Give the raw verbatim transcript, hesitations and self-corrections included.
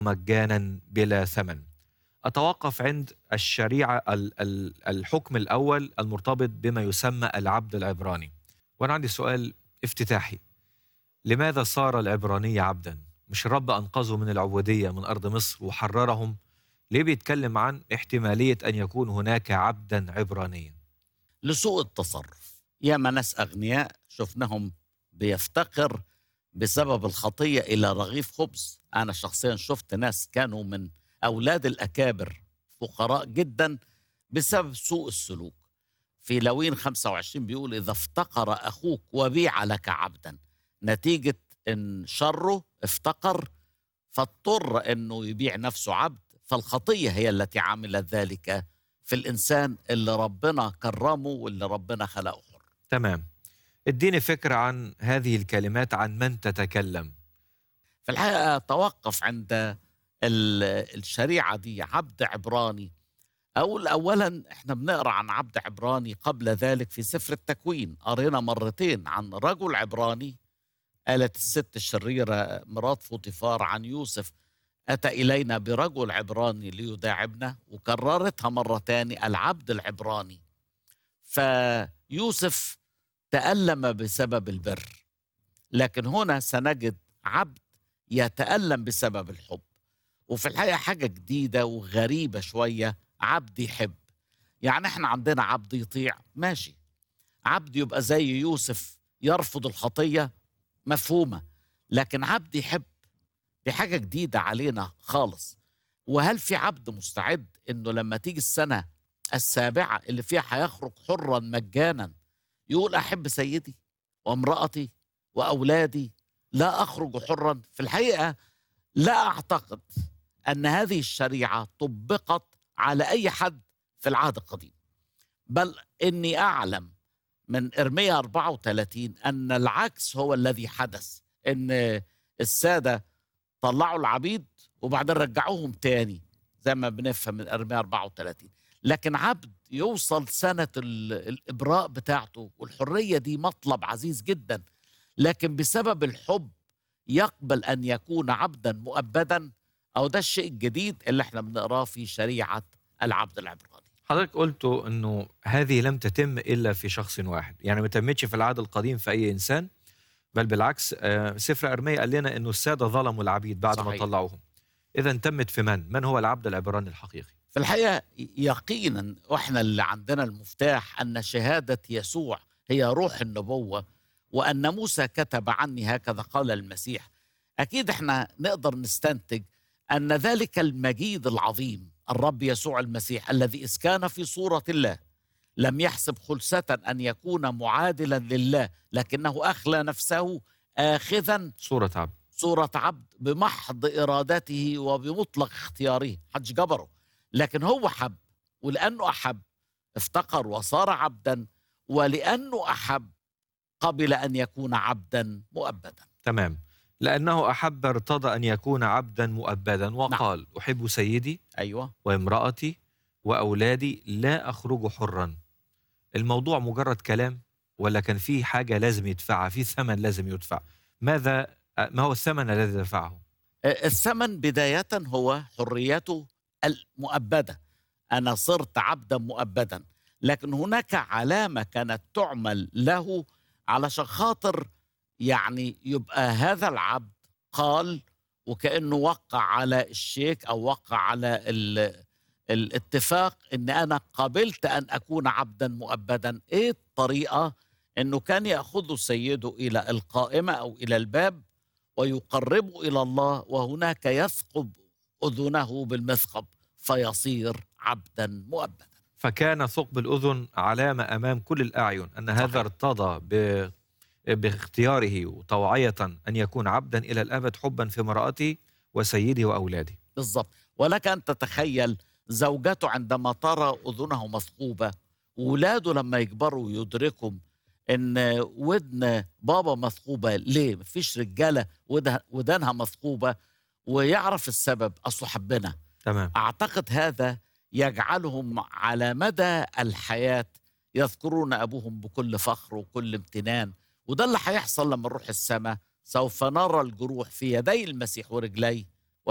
مجانا بلا ثمن. أتوقف عند الشريعة ال- ال- الحكم الأول المرتبط بما يسمى العبد العبراني. وأنا عندي سؤال افتتاحي: لماذا صار العبراني عبدا؟ مش الرب أنقذهم من العبودية من أرض مصر وحررهم؟ ليه بيتكلم عن احتمالية أن يكون هناك عبدا عبرانيا؟ لسوء التصرف. ياما ناس أغنياء شفناهم بيفتقر بسبب الخطية إلى رغيف خبز. أنا شخصيا شفت ناس كانوا من أولاد الأكابر فقراء جدا بسبب سوء السلوك. في لوين خمسة وعشرين بيقول: إذا افتقر أخوك وبيع لك عبدا. نتيجة إن شره افتقر فاضطر أنه يبيع نفسه عبد. فالخطية هي التي عملت ذلك في الإنسان اللي ربنا كرمه واللي ربنا خلقه حر. تمام. اديني فكرة عن هذه الكلمات، عن من تتكلم. في الحقيقة توقف عند ال- الشريعة دي عبد عبراني. أقول أولا إحنا بنقرأ عن عبد عبراني قبل ذلك في سفر التكوين. قرينا مرتين عن رجل عبراني. قالت الست الشريرة مرات فوطيفار عن يوسف: أتى إلينا برجل عبراني ليداعبنا. وكررتها مرة تاني: العبد العبراني. فيوسف تألم بسبب البر، لكن هنا سنجد عبد يتألم بسبب الحب. وفي الحقيقة حاجة جديدة وغريبة شوية: عبد يحب. يعني احنا عندنا عبد يطيع، ماشي. عبد يبقى زي يوسف يرفض الخطية، مفهومة. لكن عبد يحب دي حاجة جديدة علينا خالص. وهل في عبد مستعد انه لما تيجي السنة السابعة اللي فيها هيخرج حرا مجانا يقول: أحب سيدي وامرأتي وأولادي، لا أخرج حرا؟ في الحقيقة لا أعتقد أن هذه الشريعة طبقت على أي حد في العهد القديم، بل إني أعلم من إرميا أربعة وثلاثين أن العكس هو الذي حدث. إن السادة طلعوا العبيد وبعدين رجعوهم تاني، زي ما بنفهم من أرميا أربعة وثلاثين. لكن عبد يوصل سنة ال- الإبراء بتاعته والحرية دي مطلب عزيز جدا، لكن بسبب الحب يقبل أن يكون عبدا مؤبدا. أو ده الشيء الجديد اللي احنا بنقراه في شريعة العبد العبراني. حضرتك قلت أنه هذه لم تتم إلا في شخص واحد، يعني ما تمتش في العهد القديم في أي إنسان، بل بالعكس. آه، سفر أرميا قال لنا أنه السادة ظلموا العبيد بعد ما صحيح. طلعوهم. إذا تمت في من؟ من هو العبد العبراني الحقيقي؟ في الحقيقة يقينا واحنا اللي عندنا المفتاح أن شهادة يسوع هي روح النبوة، وأن موسى كتب عني هكذا قال المسيح. أكيد احنا نقدر نستنتج أن ذلك المجيد العظيم الرب يسوع المسيح الذي إذ كان في صورة الله لم يحسب خلسة أن يكون معادلا لله، لكنه أخلى نفسه آخذا صورة عبد. صورة عبد بمحض إرادته وبمطلق اختياره، حدش جبره. لكن هو حب، ولأنه أحب افتقر وصار عبدا، ولأنه أحب قبل أن يكون عبدا مؤبدا. تمام. لأنه أحب ارتضى أن يكون عبدا مؤبدا نعم. وقال: أحب سيدي أيوة. وامرأتي وأولادي، لا أخرج حرا. الموضوع مجرد كلام ولا كان في حاجة لازم يدفعها، في ثمن لازم يدفع؟ ماذا ما هو الثمن الذي دفعه؟ آه، الثمن بداية هو حريته المؤبدة. أنا صرت عبدا مؤبدا، لكن هناك علامة كانت تعمل له علشان خاطر يعني يبقى هذا العبد قال وكأنه وقع على الشيك أو وقع على ال الاتفاق ان انا قبلت ان اكون عبدا مؤبدا. ايه الطريقه؟ انه كان ياخذ سيده الى القائمه او الى الباب ويقربه الى الله، وهناك يثقب اذنه بالمثقب فيصير عبدا مؤبدا. فكان ثقب الأذن علامة أمام كل الأعين أن هذا صحيح. ارتضى ب... باختياره وطوعية أن يكون عبدا إلى الأبد، حبا في امرأته وسيده وأولاده. بالضبط. ولك ان تتخيل زوجته عندما ترى اذنه مثقوبه، ولاده لما يكبروا ويدركوا ان ودن بابا مثقوبه. ليه مفيش رجاله وده- ودانها مثقوبه؟ ويعرف السبب، اصله حبنا. تمام. اعتقد هذا يجعلهم على مدى الحياه يذكرون ابوهم بكل فخر وكل امتنان. وده اللي هيحصل لما نروح السماء. سوف نرى الجروح في يدي المسيح ورجليه